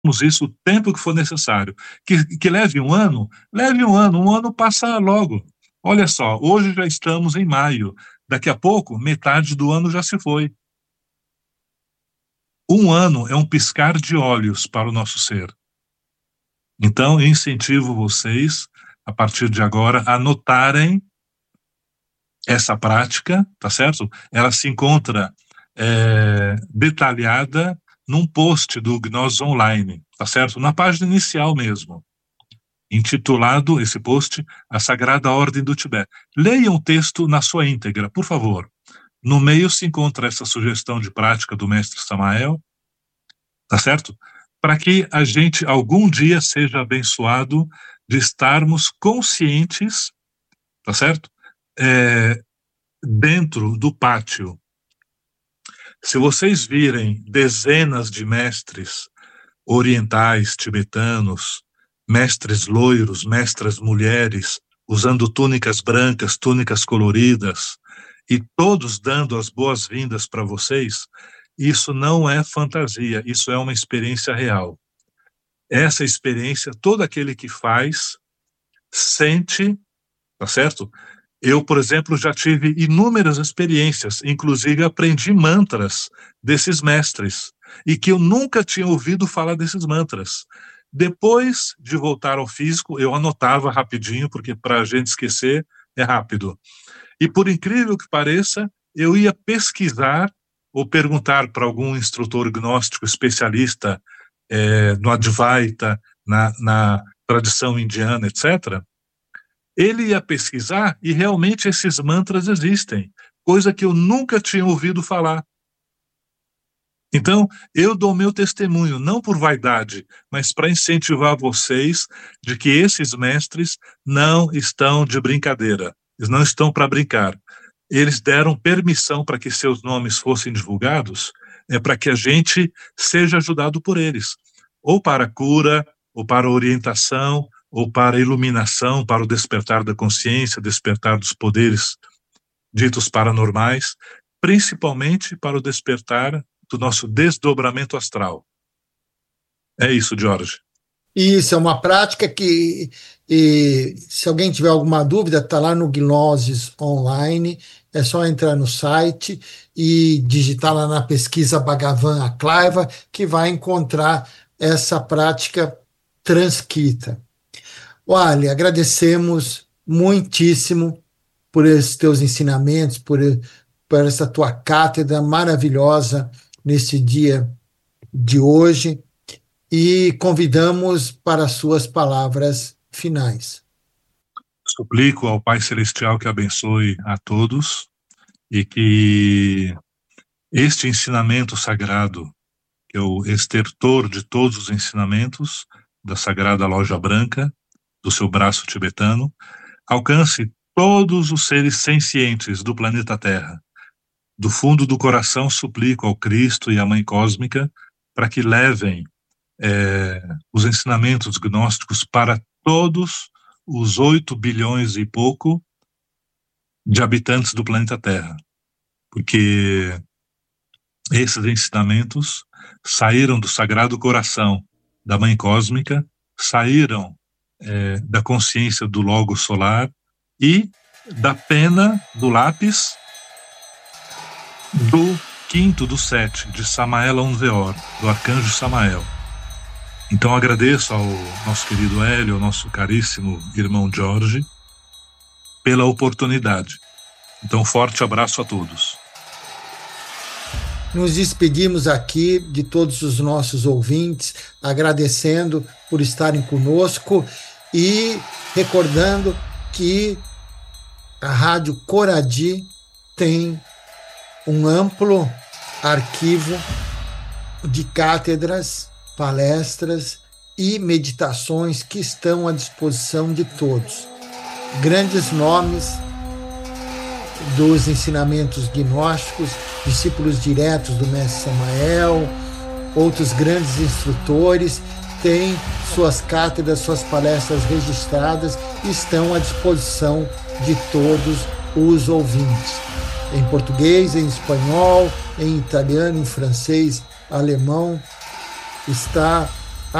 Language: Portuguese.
isso o tempo que for necessário. Que leve um ano um ano passa logo. Olha só, hoje já estamos em maio, daqui a pouco, metade do ano já se foi. Um ano é um piscar de olhos para o nosso ser. Então, eu incentivo vocês, a partir de agora, a anotarem essa prática, tá certo? Ela se encontra detalhada num post do Gnose Online, tá certo? Na página inicial mesmo, intitulado esse post A Sagrada Ordem do Tibete. Leiam o texto na sua íntegra, por favor. No meio se encontra essa sugestão de prática do mestre Samael, tá certo? Para que a gente algum dia seja abençoado de estarmos conscientes, tá certo? Dentro do pátio. Se vocês virem dezenas de mestres orientais, tibetanos, mestres loiros, mestras mulheres, usando túnicas brancas, túnicas coloridas, e todos dando as boas-vindas para vocês, isso não é fantasia, isso é uma experiência real. Essa experiência, todo aquele que faz, sente, tá certo? Eu, por exemplo, já tive inúmeras experiências, inclusive aprendi mantras desses mestres, e que eu nunca tinha ouvido falar desses mantras. Depois de voltar ao físico, eu anotava rapidinho, porque para a gente esquecer é rápido. E por incrível que pareça, eu ia pesquisar ou perguntar para algum instrutor gnóstico especialista no Advaita, na tradição indiana, etc., ele ia pesquisar e realmente esses mantras existem, coisa que eu nunca tinha ouvido falar. Então, eu dou meu testemunho, não por vaidade, mas para incentivar vocês de que esses mestres não estão de brincadeira, eles não estão para brincar. Eles deram permissão para que seus nomes fossem divulgados, para que a gente seja ajudado por eles, ou para cura, ou para orientação, ou para a iluminação, para o despertar da consciência, despertar dos poderes ditos paranormais, principalmente para o despertar do nosso desdobramento astral. É isso, Jorge. Isso, é uma prática que, se alguém tiver alguma dúvida, está lá no Gnoses Online, é só entrar no site e digitar lá na pesquisa Bhagavan Aklaiva, que vai encontrar essa prática transcrita. Olha, agradecemos muitíssimo por esses teus ensinamentos, por essa tua cátedra maravilhosa nesse dia de hoje, e convidamos para as suas palavras finais. Suplico ao Pai Celestial que abençoe a todos e que este ensinamento sagrado, que é o estertor de todos os ensinamentos da Sagrada Loja Branca, do seu braço tibetano, alcance todos os seres sencientes do planeta Terra. Do fundo do coração suplico ao Cristo e à Mãe Cósmica para que levem os ensinamentos gnósticos para todos os 8 bilhões e pouco de habitantes do planeta Terra, porque esses ensinamentos saíram do Sagrado Coração da Mãe Cósmica, saíram da consciência do Logo Solar e da pena do lápis do quinto dos 7, de Samael Aunveor, do Arcanjo Samael. Então agradeço ao nosso querido Hélio, ao nosso caríssimo irmão Jorge, pela oportunidade. Então, forte abraço a todos. Nos despedimos aqui de todos os nossos ouvintes, agradecendo por estarem conosco e recordando que a Rádio Coradi tem um amplo arquivo de cátedras, palestras e meditações que estão à disposição de todos. Grandes nomes dos ensinamentos gnósticos, discípulos diretos do Mestre Samael, outros grandes instrutores, têm suas cátedras, suas palestras registradas e estão à disposição de todos os ouvintes. Em português, em espanhol, em italiano, em francês, alemão, está